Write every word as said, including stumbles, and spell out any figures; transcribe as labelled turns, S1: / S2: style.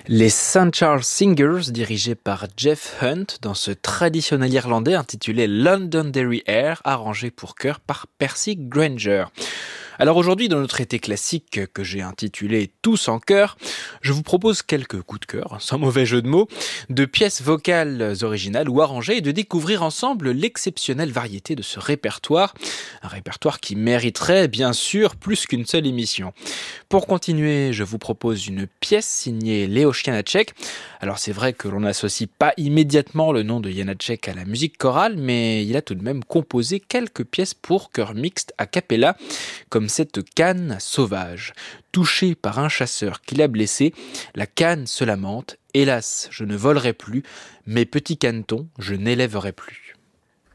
S1: Les Saint Charles Singers, dirigés par Jeff Hunt, dans ce traditionnel irlandais intitulé Londonderry Air, arrangé pour chœur par Percy Grainger. Alors aujourd'hui, dans notre été classique que j'ai intitulé Tous en chœur, je vous propose quelques coups de cœur, sans mauvais jeu de mots, de pièces vocales originales ou arrangées et de découvrir ensemble l'exceptionnelle variété de ce répertoire. Un répertoire qui mériterait, bien sûr, plus qu'une seule émission. Pour continuer, je vous propose une pièce signée Leoš Janáček. Alors c'est vrai que l'on n'associe pas immédiatement le nom de Janáček à la musique chorale, mais il a tout de même composé quelques pièces pour chœur mixte a cappella, comme cette canne sauvage. Touchée par un chasseur qui l'a blessé, la canne se lamente. Hélas, je ne volerai plus, mes petits canetons, je n'élèverai plus.